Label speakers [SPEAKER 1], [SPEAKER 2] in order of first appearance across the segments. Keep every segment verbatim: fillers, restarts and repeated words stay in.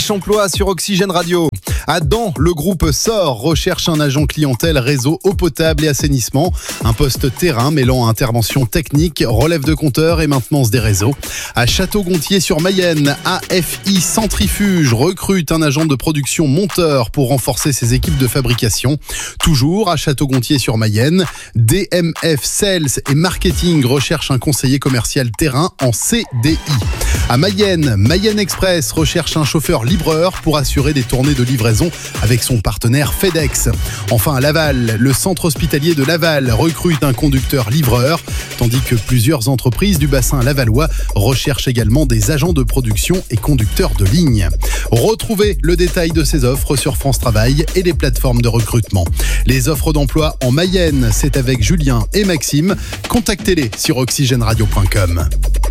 [SPEAKER 1] Emploi sur Oxygène Radio. À Daon, le groupe S O R recherche un agent clientèle réseau eau potable et assainissement. Un poste terrain mêlant intervention technique, relève de compteurs et maintenance des réseaux. À Château-Gontier-sur-Mayenne, A F I Centrifuge recrute un agent de production monteur pour renforcer ses équipes de fabrication. Toujours à Château-Gontier-sur-Mayenne, D M F Sales et Marketing recherche un conseiller commercial terrain en C D I. À Mayenne, Mayenne Express recherche un chauffeur livreur pour assurer des tournées de livraison avec son partenaire FedEx. Enfin à Laval, le centre hospitalier de Laval recrute un conducteur livreur, tandis que plusieurs entreprises du bassin lavallois recherchent également des agents de production et conducteurs de ligne. Retrouvez le détail de ces offres sur France Travail et les plateformes de recrutement. Les offres d'emploi en Mayenne, c'est avec Julien et Maxime. Contactez-les sur oxygène radio point com.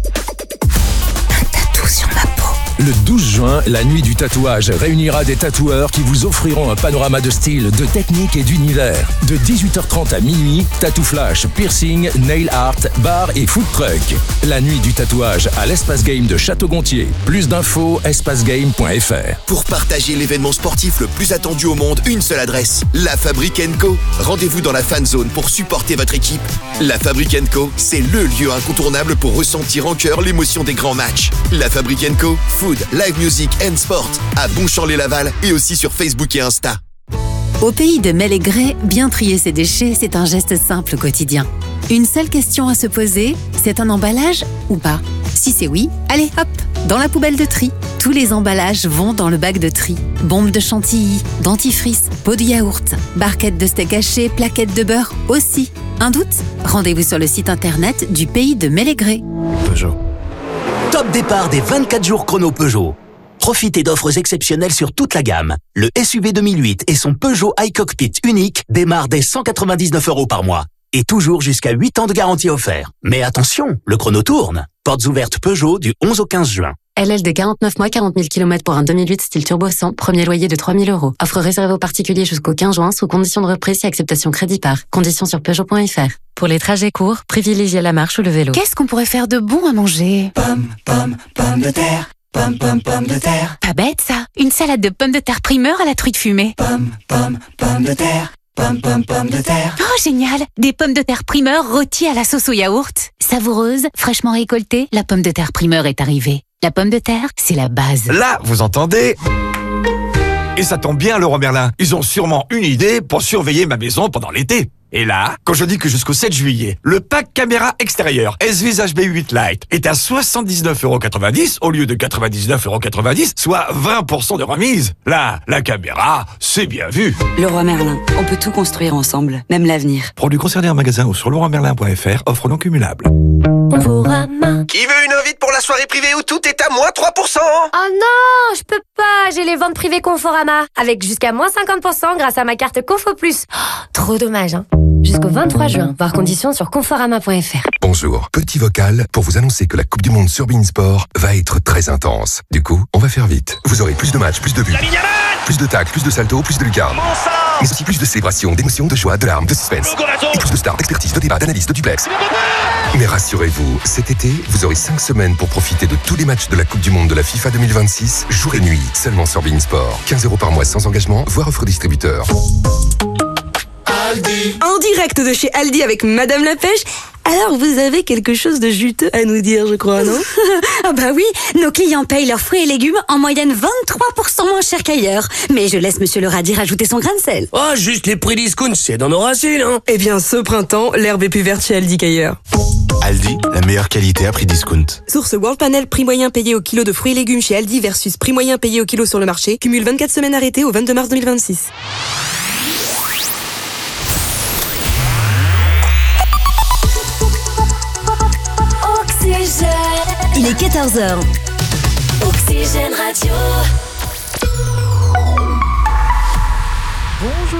[SPEAKER 2] Sur ma peau.
[SPEAKER 3] Le douze juin, la nuit du tatouage réunira des tatoueurs qui vous offriront un panorama de style, de technique et d'univers. De dix-huit heures trente à minuit, tattoo flash, piercing, nail art, bar et food truck. La nuit du tatouage à l'Espace Game de Château-Gontier. Plus d'infos, espace game point f r.
[SPEAKER 4] Pour partager l'événement sportif le plus attendu au monde, une seule adresse, La Fabrique and Co. Rendez-vous dans la fan zone pour supporter votre équipe. La Fabrique and Co, c'est le lieu incontournable pour ressentir en cœur l'émotion des grands matchs. La Fabrique and Co, food, live music and sport à Bonchamp-lès-Laval et aussi sur Facebook et Insta.
[SPEAKER 2] Au pays de Mel et Gré, bien trier ses déchets, c'est un geste simple au quotidien. Une seule question à se poser, c'est un emballage ou pas? Si c'est oui, allez hop, dans la poubelle de tri. Tous les emballages vont dans le bac de tri. Bombes de chantilly, dentifrice, pot de yaourt, barquettes de steak haché, plaquettes de beurre aussi. Un doute? Rendez-vous sur le site internet du pays de Mel et Gré.
[SPEAKER 5] Peugeot. Top départ des vingt-quatre jours chrono Peugeot. Profitez d'offres exceptionnelles sur toute la gamme. Le S U V deux mille huit et son Peugeot iCockpit unique démarrent dès cent quatre-vingt-dix-neuf euros par mois. Et toujours jusqu'à huit ans de garantie offert. Mais attention, le chrono tourne. Portes ouvertes Peugeot du onze au quinze juin.
[SPEAKER 6] L L D quarante-neuf mois, quarante mille kilomètres pour un deux mille huit style turbo cent, premier loyer de trois mille euros. Offre réservée aux particuliers jusqu'au quinze juin sous condition de reprise et acceptation crédit par. Conditions sur peugeot point f r. Pour les trajets courts, privilégiez la marche ou le vélo.
[SPEAKER 2] Qu'est-ce qu'on pourrait faire de bon à manger?
[SPEAKER 7] Pomme, pomme, pomme de terre. Pomme, pomme, pomme de terre.
[SPEAKER 2] Pas bête ça. Une salade de pommes de terre primeur à la truite fumée.
[SPEAKER 7] Pomme, pomme, pomme de terre. Pomme, pomme, pomme de terre.
[SPEAKER 2] Oh génial. Des pommes de terre primeur rôties à la sauce au yaourt. Savoureuse, fraîchement récoltée, la pomme de terre primeur est arrivée. La pomme de terre, c'est la base.
[SPEAKER 8] Là, vous entendez? Et ça tombe bien, Leroy Merlin. Ils ont sûrement une idée pour surveiller ma maison pendant l'été. Et là, quand je dis que jusqu'au sept juillet, le pack caméra extérieure S V H B huit Lite est à soixante-dix-neuf euros quatre-vingt-dix au lieu de quatre-vingt-dix-neuf euros quatre-vingt-dix, soit vingt pour cent de remise. Là, la caméra, c'est bien vu.
[SPEAKER 9] Leroy Merlin, on peut tout construire ensemble, même l'avenir.
[SPEAKER 8] Produit concerné en magasin ou sur leroy merlin point f r, offre non cumulable.
[SPEAKER 10] Conforama.
[SPEAKER 4] Qui veut une invite pour la soirée privée où tout est à moins trois pour cent?
[SPEAKER 10] Oh non, je peux pas, j'ai les ventes privées Conforama. Avec jusqu'à moins cinquante pour cent grâce à ma carte Confo Plus. Oh, trop dommage, hein. Jusqu'au vingt-trois juin, voir conditions sur conforama point f r.
[SPEAKER 11] Bonjour, petit vocal pour vous annoncer que la Coupe du Monde sur beIN Sport va être très intense. Du coup, on va faire vite. Vous aurez plus de matchs, plus de buts, plus de tacles, plus de saltos, plus de lucarnes. Mais aussi plus de célébrations, d'émotions, de joie, de larmes, de suspense. Et plus de stars, d'expertise, de débat, d'analyse, de duplex. Mais rassurez-vous, cet été, vous aurez cinq semaines pour profiter de tous les matchs de la Coupe du Monde de la FIFA deux mille vingt-six, jour et nuit, seulement sur beIN Sport. quinze euros par mois sans engagement, voire offre distributeur.
[SPEAKER 12] Aldi. En direct de chez Aldi avec Madame la Pêche. Alors, vous avez quelque chose de juteux à nous dire, je crois, non?
[SPEAKER 13] Ah bah oui, nos clients payent leurs fruits et légumes en moyenne vingt-trois pour cent moins cher qu'ailleurs. Mais je laisse Monsieur le radis rajouter son grain de sel.
[SPEAKER 14] Oh, juste les prix discount, c'est dans nos racines, hein.
[SPEAKER 12] Eh bien, ce printemps, l'herbe est plus verte chez Aldi qu'ailleurs.
[SPEAKER 15] Aldi, la meilleure qualité à prix discount.
[SPEAKER 12] Source World Panel, prix moyen payé au kilo de fruits et légumes chez Aldi versus prix moyen payé au kilo sur le marché. Cumule vingt-quatre semaines arrêtées au vingt-deux mars deux mille vingt-six.
[SPEAKER 13] Il est quatorze heures.
[SPEAKER 16] Oxygène Radio.
[SPEAKER 17] Bonjour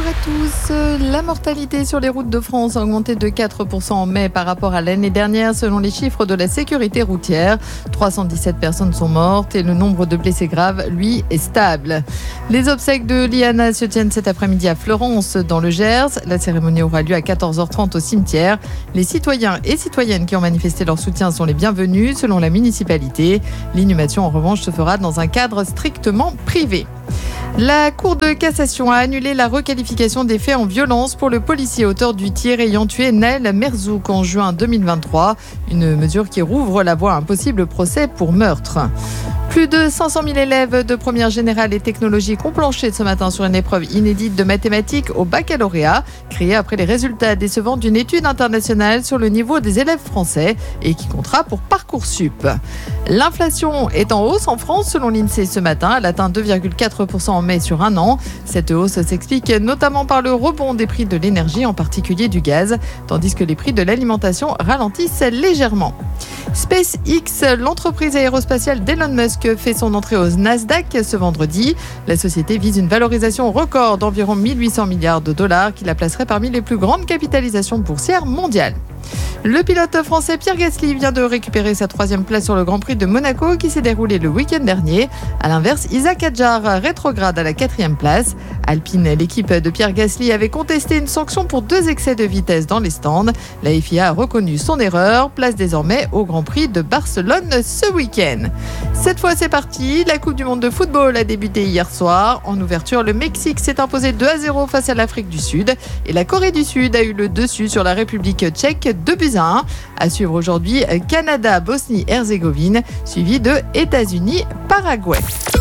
[SPEAKER 16] à tous. La mortalité sur les routes de France a augmenté de quatre pour cent en mai par rapport à l'année dernière selon les chiffres de la sécurité routière. trois cent dix-sept personnes sont mortes et le nombre de blessés graves, lui, est stable. Les obsèques de Liana se tiennent cet après-midi à Florence, dans le Gers. La cérémonie aura lieu à quatorze heures trente au cimetière. Les citoyens et citoyennes qui ont manifesté leur soutien sont les bienvenus selon la municipalité. L'inhumation, en revanche, se fera dans un cadre strictement privé. La Cour de cassation a annulé la requalification des faits en violence pour le policier auteur du tir ayant tué Naël Merzouk en juin deux mille vingt-trois. Une mesure qui rouvre la voie à un possible procès pour meurtre. Plus de cinq cent mille élèves de première générale et technologique ont planché ce matin sur une épreuve inédite de mathématiques au baccalauréat, créée après les résultats décevants d'une étude internationale sur le niveau des élèves français et qui comptera pour Parcoursup. L'inflation est en hausse en France selon l'INSEE ce matin. Elle atteint deux virgule quatre pour cent en mai sur un an. Cette hausse s'explique notamment par le rebond des prix de l'énergie, en particulier du gaz, tandis que les prix de l'alimentation ralentissent légèrement. SpaceX, l'entreprise aérospatiale d'Elon Musk, fait son entrée au Nasdaq ce vendredi. La société vise une valorisation record d'environ mille huit cents milliards de dollars qui la placerait parmi les plus grandes capitalisations boursières mondiales. Le pilote français Pierre Gasly vient de récupérer sa troisième place sur le Grand Prix de Monaco qui s'est déroulé le week-end dernier. À l'inverse, Isaac Hadjar rétrograde à la quatrième place. Alpine, l'équipe de Pierre Gasly, avait contesté une sanction pour deux excès de vitesse dans les stands. La F I A a reconnu son erreur, place désormais au Grand Prix de Barcelone ce week-end. Cette fois, c'est parti. La Coupe du Monde de football a débuté hier soir. En ouverture, le Mexique s'est imposé deux à zéro face à l'Afrique du Sud et la Corée du Sud a eu le dessus sur la République tchèque deux buts à un. À suivre aujourd'hui, Canada, Bosnie-Herzégovine, suivi de États-Unis, Paraguay.